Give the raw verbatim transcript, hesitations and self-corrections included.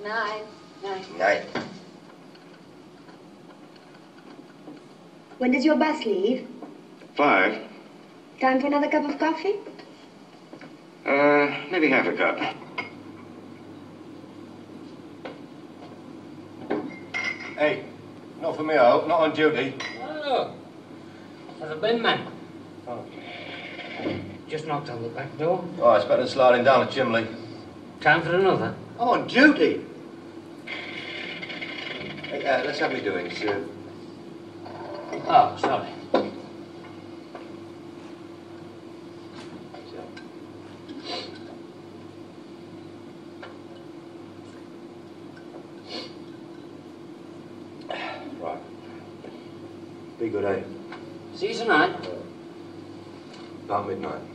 Night. Night. Night. When does your bus leave? Five. Time for another cup of coffee? Uh, maybe half a cup. Hey, not for me, I hope. Not on duty. Oh, for the bin man. Oh. Just knocked on the back door. Oh, I expect them sliding down the chimney. Time for another. I'm on duty. Hey, uh, let's have me doings. Uh, Oh, sorry. Right. Be good, eh? See you tonight. About midnight.